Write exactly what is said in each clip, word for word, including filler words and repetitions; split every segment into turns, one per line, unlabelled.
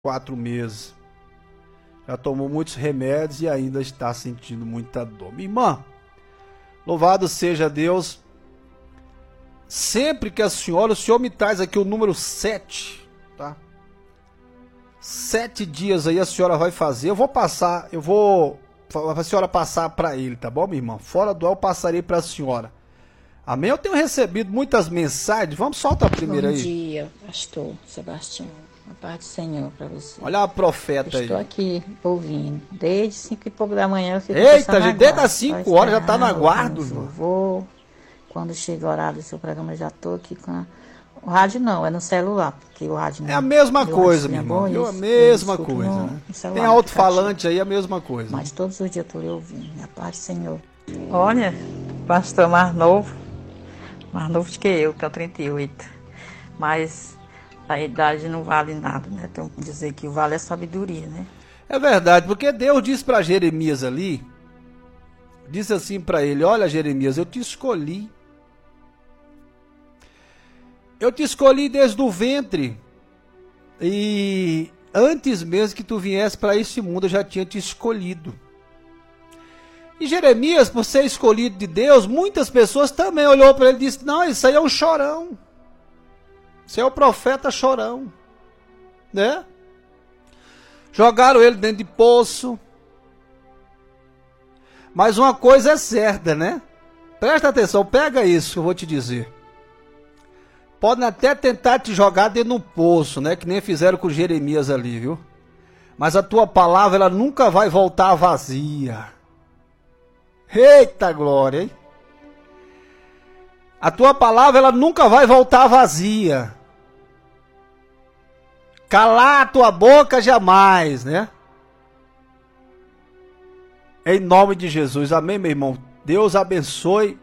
quatro meses. Já tomou muitos remédios e ainda está sentindo muita dor. Minha irmã, louvado seja Deus. Sempre que a senhora, o senhor me traz aqui o número sete, tá? Sete dias aí a senhora vai fazer. Eu vou passar, eu vou a senhora passar para ele, tá bom, minha irmã? Fora do ar eu passarei para a senhora. Amém? Eu tenho recebido muitas mensagens. Vamos soltar a primeira aí.
Bom dia, pastor Sebastião. A paz do Senhor para você.
Olha a profeta aí.
Estou aqui ouvindo. Desde cinco e pouco da manhã eu fico
Eita, gente, desde as cinco horas já está na guarda.
Vou. Quando chega o horário do seu programa, eu já estou aqui com a... o rádio não, é no celular, porque o rádio não...
É a mesma coisa, minha irmã. É a mesma coisa, né? Tem alto-falante aí, a mesma coisa.
Mas todos os dias eu estou lhe ouvindo. A paz do Senhor.
Olha, pastor mais novo, mais novo do que eu, que é o trinta e oito. Mas a idade não vale nada, né? Então, dizer que o vale é sabedoria, né?
É verdade, porque Deus disse para Jeremias ali, disse assim para ele: olha, Jeremias, eu te escolhi. Eu te escolhi desde o ventre. E antes mesmo que tu viesse para este mundo, eu já tinha te escolhido. E Jeremias, por ser escolhido de Deus, muitas pessoas também olhou para ele e disse: não, isso aí é um chorão. Isso é o profeta chorão. Né? Jogaram ele dentro de poço. Mas uma coisa é certa, né? Presta atenção, pega isso que eu vou te dizer. Podem até tentar te jogar dentro de um poço, né? Que nem fizeram com Jeremias ali, viu? Mas a tua palavra, ela nunca vai voltar vazia. Eita glória, hein? A tua palavra, ela nunca vai voltar vazia. Calar a tua boca jamais, né? Em nome de Jesus, amém, meu irmão? Deus abençoe.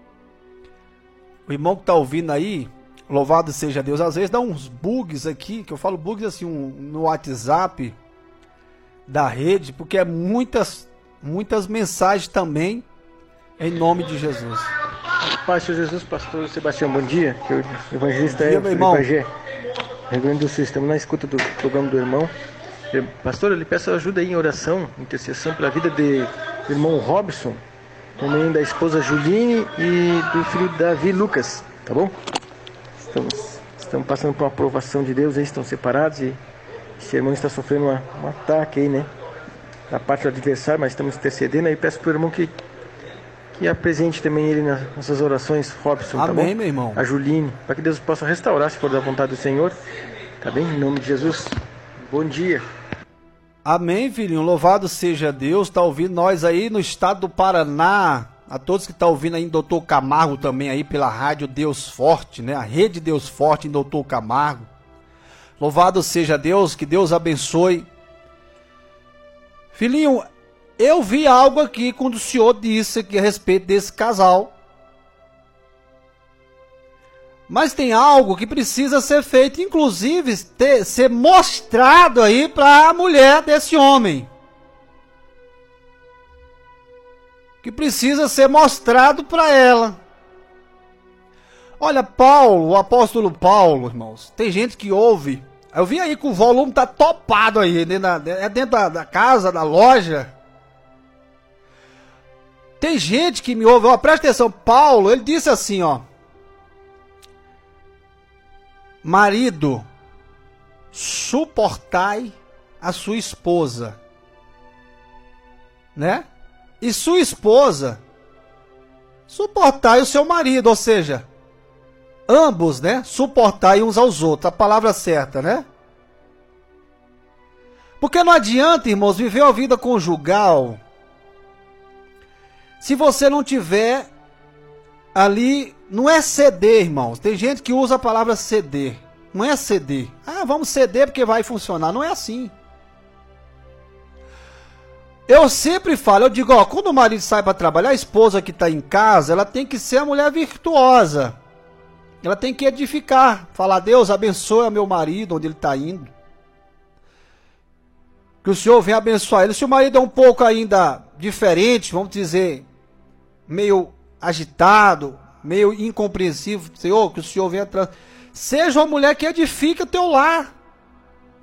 O irmão que está ouvindo aí, louvado seja Deus. Às vezes dá uns bugs aqui, que eu falo bugs assim um, no WhatsApp da rede, porque é muitas, muitas mensagens também, em nome de Jesus.
Paz, Senhor Jesus, pastor Sebastião, bom dia. O evangelista
é
Felipe Pagé, Rio Grande do Sul. Estamos na escuta do programa do irmão. Pastor, eu lhe peço ajuda aí em oração, intercessão pela vida de, do irmão Robson, também da esposa Juline e do filho Davi Lucas, tá bom? Estamos, estamos passando por uma aprovação de Deus, eles estão separados e esse irmão está sofrendo uma, um ataque aí, né? Da parte do adversário, mas estamos intercedendo aí. Peço para o irmão que, que apresente também ele nas nossas orações, Robson, tá bom?
Amém, meu irmão.
A Juline, para que Deus possa restaurar, se for da vontade do Senhor, tá bem? Em nome de Jesus, bom dia.
Amém, filhinho, louvado seja Deus. Tá ouvindo nós aí no estado do Paraná, a todos que estão tá ouvindo aí em doutor Camargo também aí pela rádio Deus Forte, né? A rede Deus Forte em doutor Camargo. Louvado seja Deus, que Deus abençoe. Filhinho, eu vi algo aqui quando o senhor disse aqui a respeito desse casal. Mas tem algo que precisa ser feito, inclusive ter, ser mostrado aí para a mulher desse homem. Que precisa ser mostrado para ela. Olha, Paulo, o apóstolo Paulo, irmãos, tem gente que ouve. Eu vi aí que o volume tá topado aí, dentro da, é dentro da, da casa, da loja. Tem gente que me ouve, ó, presta atenção, Paulo, ele disse assim, ó. Marido, suportai a sua esposa, né? E sua esposa, suportai o seu marido, ou seja, ambos, né? Suportai uns aos outros, a palavra certa, né? Porque não adianta, irmãos, viver uma vida conjugal se você não tiver ali, não é ceder, irmãos. Tem gente que usa a palavra ceder. Não é ceder. Ah, vamos ceder porque vai funcionar. Não é assim. Eu sempre falo, eu digo, ó, quando o marido sai para trabalhar, a esposa que está em casa, ela tem que ser a mulher virtuosa. Ela tem que edificar. Falar, Deus abençoe o meu marido, onde ele está indo. Que o Senhor venha abençoar ele. Se o marido é um pouco ainda diferente, vamos dizer, meio agitado, meio incompreensível, Senhor, que o Senhor venha... Tra... Seja uma mulher que edifica o teu lar.